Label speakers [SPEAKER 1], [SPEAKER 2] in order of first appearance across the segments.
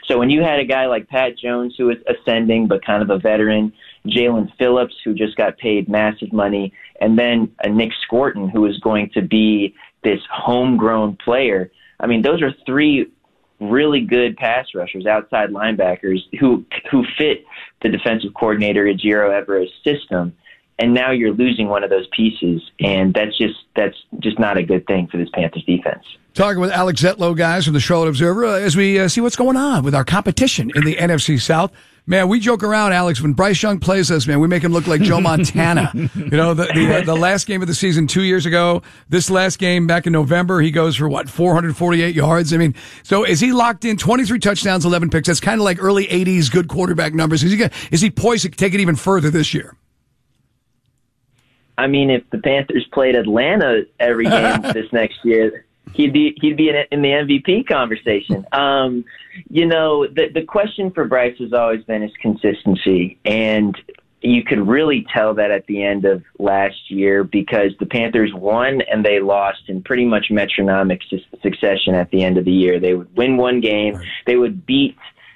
[SPEAKER 1] So when you had a guy like Pat Jones, who was ascending but kind of a veteran, Jalen Phillips, who just got paid massive money, and then a Nick Scorton, who is going to be this homegrown player. I mean, those are three really good pass rushers, outside linebackers who fit the defensive coordinator Ejiro Evera's system. And now you're losing one of those pieces, and that's just not a good thing for this Panthers defense.
[SPEAKER 2] Talking with Alex Zetlow, guys, from the Charlotte Observer, as we see what's going on with our competition in the NFC South. Man, we joke around, Alex. When Bryce Young plays us, man, we make him look like Joe Montana. You know, the last game of the season 2 years ago, this last game back in November, he goes for, 448 yards? I mean, so is he locked in? 23 touchdowns, 11 picks. That's kind of like early 80s good quarterback numbers. Is he poised to take it even further this year?
[SPEAKER 1] I mean, if the Panthers played Atlanta every game this next year, he'd be in the MVP conversation. You know, the question for Bryce has always been his consistency, and you could really tell that at the end of last year because the Panthers won and they lost in pretty much metronomic succession at the end of the year. They would win one game, they would beat,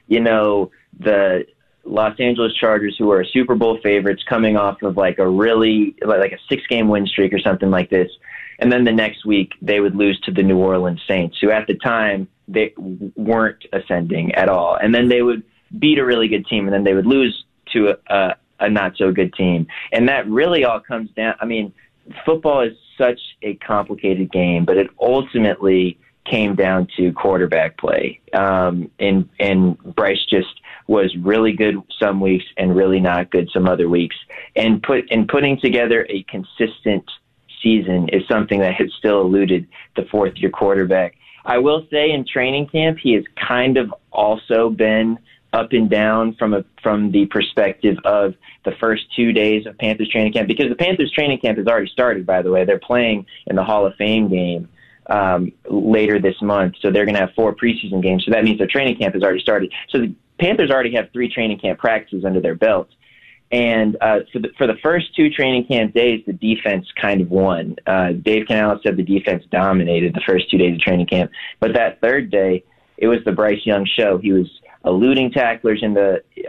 [SPEAKER 1] the Los Angeles Chargers, who are a Super Bowl favorites, coming off of like a 6-game win streak or something like this. And then the next week they would lose to the New Orleans Saints, who at the time they weren't ascending at all. And then they would beat a really good team, and then they would lose to a not so good team. And that really all comes down. I mean, football is such a complicated game, but it ultimately came down to quarterback play. And Bryce just was really good some weeks and really not good some other weeks. And putting together a consistent season is something that has still eluded the fourth-year quarterback. I will say in training camp, he has kind of also been up and down from the perspective of the first 2 days of Panthers training camp, because the Panthers training camp has already started, by the way. They're playing in the Hall of Fame game later this month, so they're going to have 4 preseason games. So that means their training camp has already started. So the Panthers already have 3 training camp practices under their belt. And for the first 2 training camp days, the defense kind of won. Dave Canales said the defense dominated the first 2 days of training camp. But that third day, it was the Bryce Young show. He was eluding tacklers in he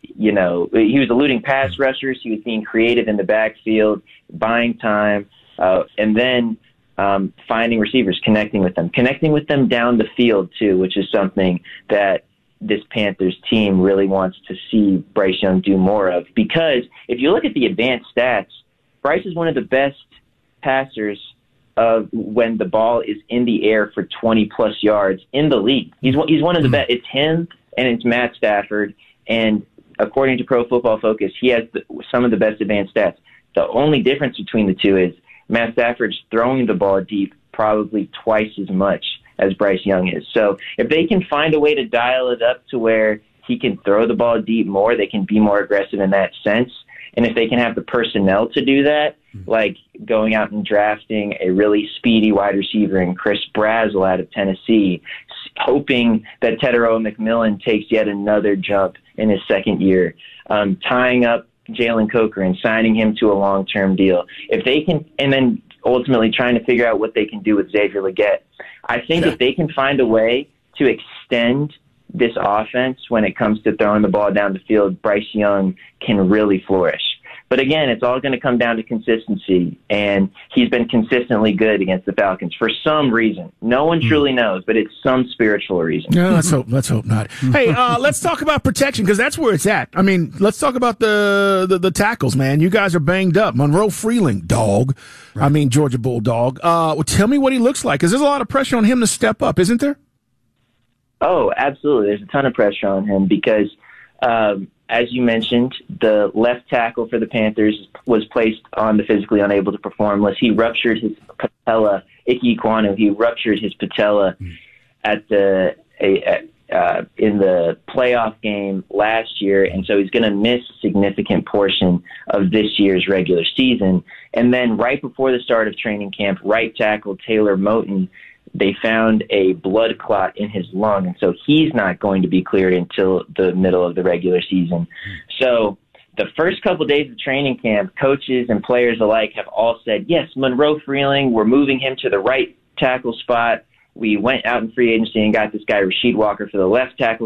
[SPEAKER 1] was eluding pass rushers. He was being creative in the backfield, buying time, and then finding receivers, connecting with them down the field too, which is something that this Panthers team really wants to see Bryce Young do more of. Because if you look at the advanced stats, Bryce is one of the best passers of when the ball is in the air for 20-plus yards in the league. He's one of the best. It's him and it's Matt Stafford. And according to Pro Football Focus, he has some of the best advanced stats. The only difference between the two is Matt Stafford's throwing the ball deep probably twice as much as Bryce Young is. So if they can find a way to dial it up to where he can throw the ball deep more, they can be more aggressive in that sense. And if they can have the personnel to do that, like going out and drafting a really speedy wide receiver in Chris Brazzell out of Tennessee, hoping that Tetairoa McMillan takes yet another jump in his second year, tying up Jalen Coker and signing him to a long-term deal. If they can, and then ultimately trying to figure out what they can do with Xavier Legette. I think if they can find a way to extend this offense when it comes to throwing the ball down the field, Bryce Young can really flourish. But again, it's all going to come down to consistency, and he's been consistently good against the Falcons for some reason. No one truly knows, but it's some spiritual reason.
[SPEAKER 3] No, let's hope not. Hey, let's talk about protection, because that's where it's at. I mean, let's talk about the tackles, man. You guys are banged up. Monroe Freeling, dog. Right. I mean, Georgia Bulldog. Well, tell me what he looks like, because there's a lot of pressure on him to step up, isn't there?
[SPEAKER 1] Oh, absolutely. There's a ton of pressure on him because as you mentioned, the left tackle for the Panthers was placed on the physically unable to perform list. He ruptured his patella, Ike Ekwonu. He ruptured his patella in the playoff game last year, and so he's going to miss a significant portion of this year's regular season. And then right before the start of training camp, right tackle Taylor Moton, they found a blood clot in his lung, and so he's not going to be cleared until the middle of the regular season. So the first couple of days of training camp, coaches and players alike have all said, yes, Monroe Freeling, we're moving him to the right tackle spot. We went out in free agency and got this guy, Rasheed Walker, for the left tackle